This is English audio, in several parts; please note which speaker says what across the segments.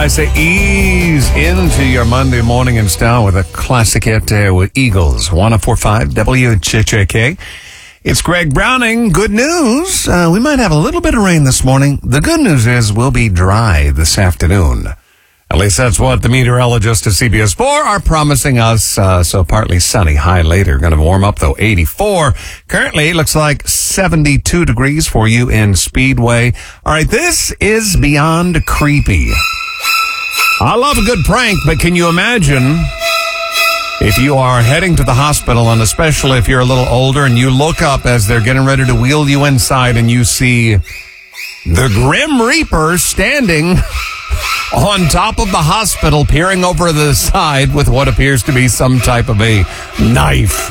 Speaker 1: I say ease into your Monday morning in style with a classic hit with Eagles, 104.5 WHJK. It's Greg Browning. Good news. We might have a little bit of rain this morning. The good news is we'll be dry this afternoon. At least that's what the meteorologists at CBS 4 are promising us. So partly sunny, high later. Going to warm up though, 84. Currently, it looks like 72 degrees for you in Speedway. All right, this is beyond creepy. I love a good prank, but can you imagine if you are heading to the hospital, and especially if you're a little older, and you look up as they're getting ready to wheel you inside and you see the Grim Reaper standing on top of the hospital, peering over the side with what appears to be some type of a knife.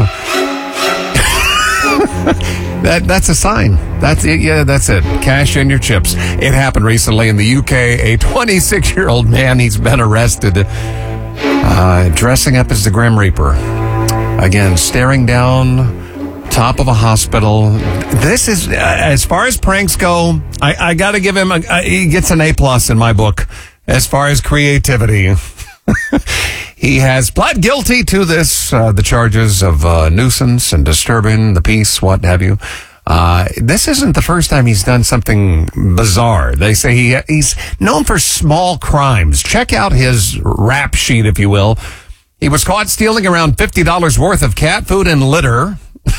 Speaker 1: That's a sign. That's it. Yeah, that's it. Cash in your chips. It happened recently in the UK. A 26-year-old man, he's been arrested, dressing up as the Grim Reaper. Again, staring down top of a hospital. This is, as far as pranks go, I got to give him he gets an A+ in my book as far as creativity. He has pled guilty to this, the charges of nuisance and disturbing the peace, what have you. This isn't the first time he's done something bizarre. They say he's known for small crimes. Check out his rap sheet, if you will. He was caught stealing around $50 worth of cat food and litter.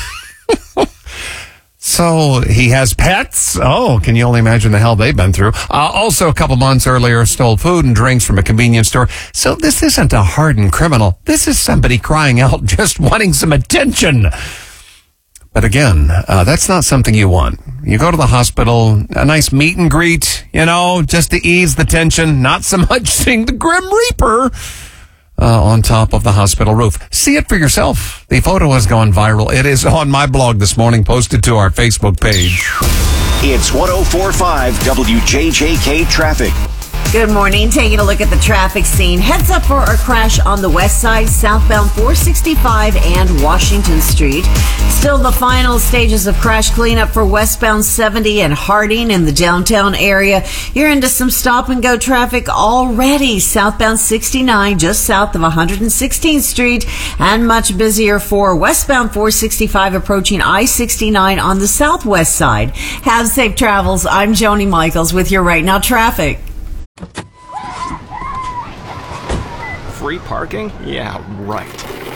Speaker 1: So he has pets. Oh, can you only imagine the hell they've been through? Also, a couple months earlier, stole food and drinks from a convenience store. So this isn't a hardened criminal. This is somebody crying out, just wanting some attention. But again, that's not something you want. You go to the hospital, a nice meet and greet, just to ease the tension. Not so much seeing the Grim Reaper on top of the hospital roof. See it for yourself. The photo has gone viral. It is on my blog this morning, posted to our Facebook page.
Speaker 2: It's 104.5 WJJK Traffic.
Speaker 3: Good morning. Taking a look at the traffic scene. Heads up for a crash on the west side, southbound 465 and Washington Street. Still the final stages of crash cleanup for westbound 70 and Harding in the downtown area. You're into some stop and go traffic already. Southbound 69 just south of 116th Street, and much busier for westbound 465 approaching I-69 on the southwest side. Have safe travels. I'm Joni Michaels with your Right Now traffic.
Speaker 4: Free parking? Yeah, right.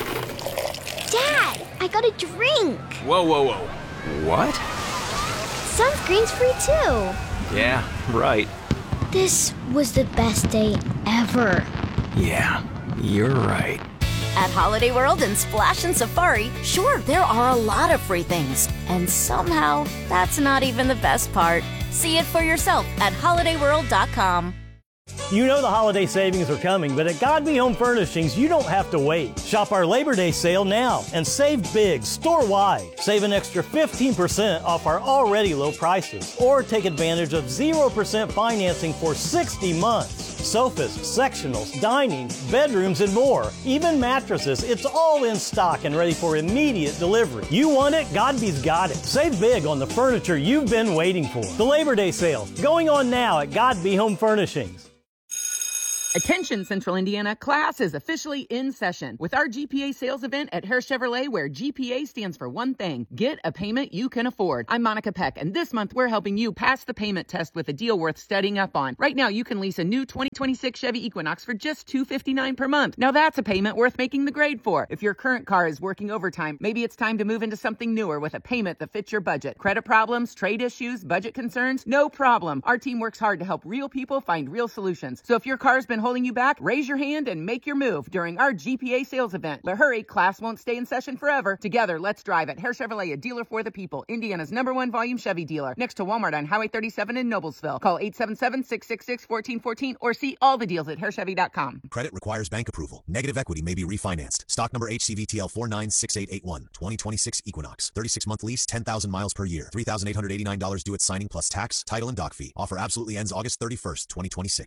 Speaker 5: Dad, I got a drink.
Speaker 4: Whoa. What?
Speaker 5: Sunscreen's free too.
Speaker 4: Yeah, right.
Speaker 5: This was the best day ever.
Speaker 4: Yeah, you're right.
Speaker 6: At Holiday World and Splash and Safari, sure, there are a lot of free things. And somehow, that's not even the best part. See it for yourself at holidayworld.com.
Speaker 7: You know the holiday savings are coming, but at God Be Home Furnishings, you don't have to wait. Shop our Labor Day sale now and save big store-wide. Save an extra 15% off our already low prices. Or take advantage of 0% financing for 60 months. Sofas, sectionals, dining, bedrooms, and more. Even mattresses, it's all in stock and ready for immediate delivery. You want it? Godby's got it. Save big on the furniture you've been waiting for. The Labor Day sale, going on now at God Be Home Furnishings.
Speaker 8: Attention Central Indiana, class is officially in session with our GPA sales event at Hare Chevrolet, where GPA stands for one thing: get a payment you can afford. I'm Monica Peck, and this month we're helping you pass the payment test with a deal worth studying up on. Right now you can lease a new 2026 Chevy Equinox for just $259 per month. Now that's a payment worth making the grade for. If your current car is working overtime, maybe it's time to move into something newer with a payment that fits your budget. Credit problems, trade issues, budget concerns? No problem. Our team works hard to help real people find real solutions. So if your car's been holding you back, raise your hand and make your move during our GPA sales event. But hurry, class won't stay in session forever. Together, let's drive at Hare Chevrolet, a dealer for the people. Indiana's #1 volume Chevy dealer. Next to Walmart on Highway 37 in Noblesville. Call 877-666-1414 or see all the deals at harechevy.com.
Speaker 9: Credit requires bank approval. Negative equity may be refinanced. Stock number HCVTL 496881. 2026 Equinox. 36-month lease, 10,000 miles per year. $3,889 due at signing plus tax, title, and dock fee. Offer absolutely ends August 31st, 2026.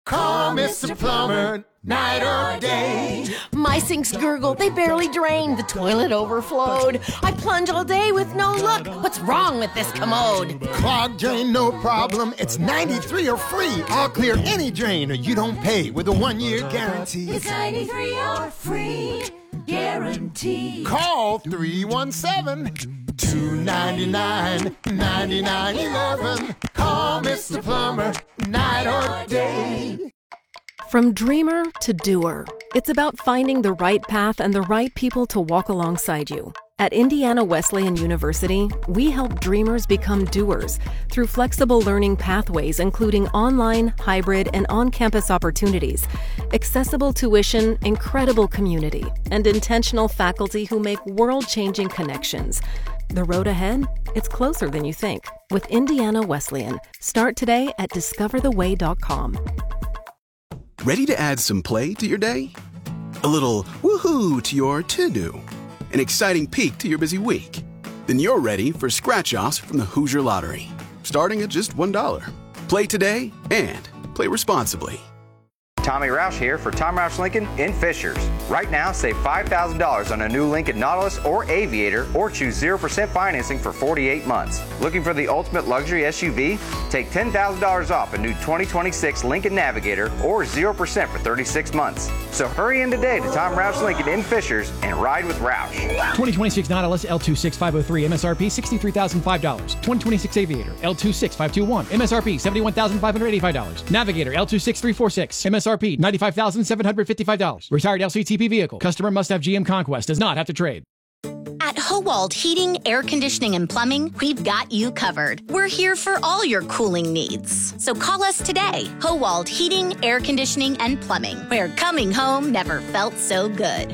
Speaker 10: Call Mr. Plumber, night or day.
Speaker 11: My sinks gurgle, they barely drain. The toilet overflowed. I plunge all day with no luck. What's wrong with this commode?
Speaker 10: Clogged drain, no problem. It's 93 or free. I'll clear any drain or you don't pay with a 1-year guarantee.
Speaker 12: It's 93 or free guarantee.
Speaker 10: Call 317-299-9911. Call Mr. Plumber, night or day.
Speaker 13: From dreamer to doer, it's about finding the right path and the right people to walk alongside you. At Indiana Wesleyan University, we help dreamers become doers through flexible learning pathways, including online, hybrid, and on-campus opportunities, accessible tuition, incredible community, and intentional faculty who make world-changing connections. The road ahead? It's closer than you think. With Indiana Wesleyan. Start today at discovertheway.com.
Speaker 14: Ready to add some play to your day? A little woohoo to your to-do? An exciting peek to your busy week? Then you're ready for scratch-offs from the Hoosier Lottery, starting at just $1. Play today and play responsibly.
Speaker 15: Tommy Roush here for Tom Roush Lincoln in Fishers. Right now, save $5,000 on a new Lincoln Nautilus or Aviator, or choose 0% financing for 48 months. Looking for the ultimate luxury SUV? Take $10,000 off a new 2026 Lincoln Navigator or 0% for 36 months. So hurry in today to Tom Roush Lincoln in Fishers and ride with Roush.
Speaker 16: 2026 Nautilus L26503 MSRP $63,005. 2026 Aviator L26521 MSRP $71,585. Navigator L26346 MSRP $95,755. Retired LCTP vehicle. Customer must have GM Conquest. Does not have to trade.
Speaker 17: At Howald Heating, Air Conditioning, and Plumbing, we've got you covered. We're here for all your cooling needs. So call us today. Howald Heating, Air Conditioning, and Plumbing, where coming home never felt so good.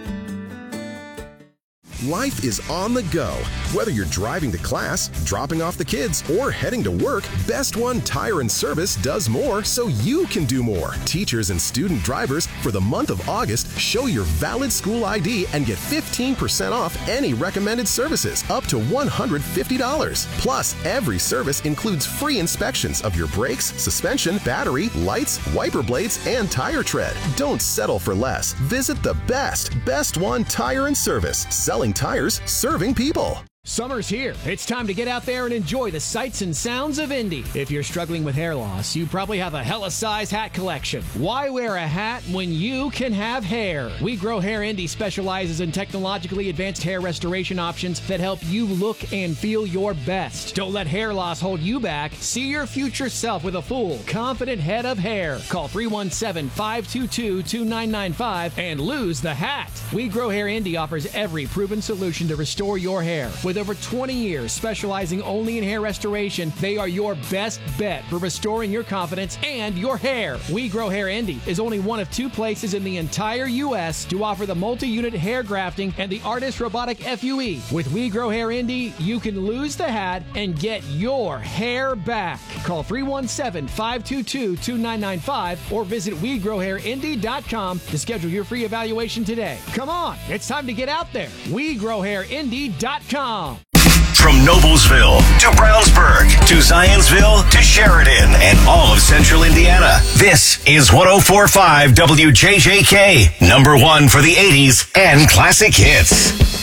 Speaker 18: Life is on the go. Whether you're driving to class, dropping off the kids, or heading to work, Best One Tire and Service does more so you can do more. Teachers and student drivers, for the month of August, show your valid school ID and get 15% off any recommended services, up to $150. Plus, every service includes free inspections of your brakes, suspension, battery, lights, wiper blades, and tire tread. Don't settle for less. Visit the Best One Tire and Service, selling tires, serving people.
Speaker 16: Summer's here. It's time to get out there and enjoy the sights and sounds of Indy. If you're struggling with hair loss, you probably have a hella size hat collection. Why wear a hat when you can have hair? We Grow Hair Indy specializes in technologically advanced hair restoration options that help you look and feel your best. Don't let hair loss hold you back. See your future self with a full, confident head of hair. Call 317-522-2995 and lose the hat. We Grow Hair Indy offers every proven solution to restore your hair. With over 20 years specializing only in hair restoration, they are your best bet for restoring your confidence and your hair. We Grow Hair Indy is only one of 2 places in the entire U.S. to offer the multi-unit hair grafting and the Artist Robotic FUE. With We Grow Hair Indy, you can lose the hat and get your hair back. Call 317-522-2995 or visit WeGrowHairIndy.com to schedule your free evaluation today. Come on, it's time to get out there. WeGrowHairIndy.com.
Speaker 2: From Noblesville to Brownsburg to Zionsville to Sheridan and all of Central Indiana, this is 104.5 WJJK, number 1 for the 80s and classic hits.